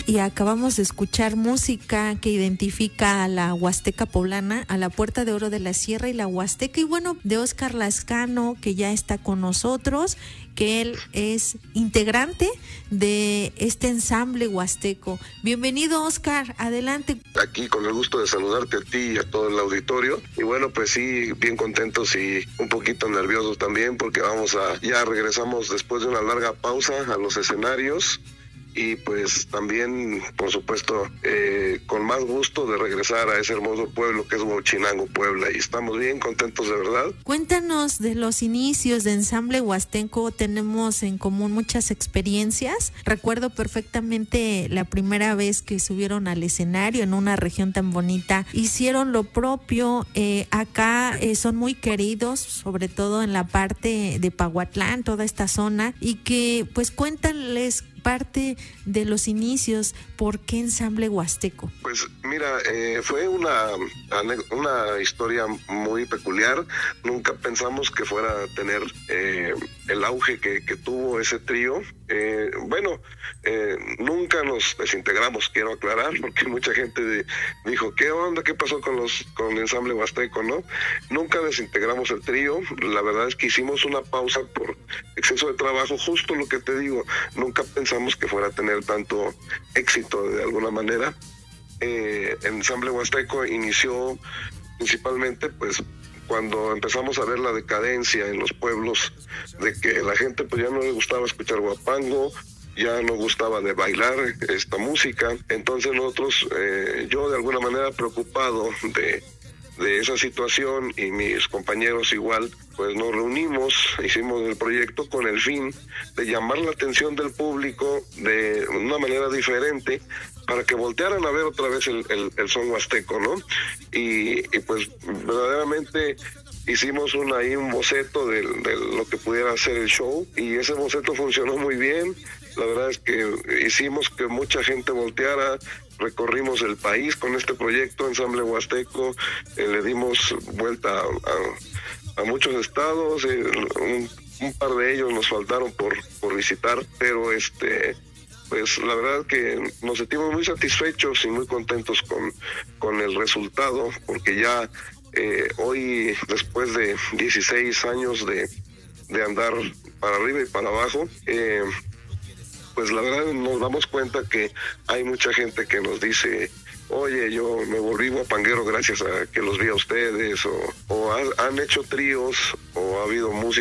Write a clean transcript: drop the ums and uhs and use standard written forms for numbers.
y acabamos de escuchar música que identifica a la Huasteca poblana, a la Puerta de Oro de la Sierra y la Huasteca, y bueno, de Óscar Lascano, que ya está con nosotros, que él es integrante de este ensamble huasteco. Bienvenido, Óscar, adelante. Aquí con el gusto de saludarte a ti y a todo el auditorio, y bueno, pues sí, bien contentos y un poquito nerviosos también, porque ya regresamos después de una larga pausa a los escenarios, y pues también, por supuesto, con más gusto de regresar a ese hermoso pueblo que es Huachinango, Puebla, y estamos bien contentos de verdad. Cuéntanos de los inicios de Ensamble Huasteco. Tenemos en común muchas experiencias. Recuerdo perfectamente la primera vez que subieron al escenario en una región tan bonita, hicieron lo propio. Acá son muy queridos, sobre todo en la parte de Pahuatlán, toda esta zona, y que pues cuéntales parte de los inicios. ¿Por qué Ensamble Huasteco? Pues mira, fue una historia muy peculiar. Nunca pensamos que fuera a tener el auge que tuvo ese trío. Nunca nos desintegramos, quiero aclarar, porque mucha gente dijo, ¿qué onda? ¿Qué pasó con Ensamble Huasteco? ¿No? Nunca desintegramos el trío. La verdad es que hicimos una pausa por exceso de trabajo, justo lo que te digo. Nunca pensamos que fuera a tener tanto éxito de alguna manera. Ensamble Huasteco inició principalmente pues cuando empezamos a ver la decadencia en los pueblos, de que la gente pues ya no le gustaba escuchar guapango, ya no gustaba de bailar esta música. Entonces nosotros, yo de alguna manera preocupado de esa situación, y mis compañeros igual, pues nos reunimos, hicimos el proyecto con el fin de llamar la atención del público de una manera diferente, para que voltearan a ver otra vez el son huasteco, ¿no? Y pues verdaderamente hicimos un boceto de lo que pudiera ser el show, y ese boceto funcionó muy bien. La verdad es que hicimos que mucha gente volteara. Recorrimos el país con este proyecto Ensamble Huasteco, le dimos vuelta a muchos estados, un par de ellos nos faltaron por visitar, pero pues la verdad que nos sentimos muy satisfechos y muy contentos con el resultado, porque ya hoy, después de 16 años de andar para arriba y para abajo, pues la verdad nos damos cuenta que hay mucha gente que nos dice, oye, yo me volví guapanguero gracias a que los vi a ustedes, o han hecho tríos, o ha habido música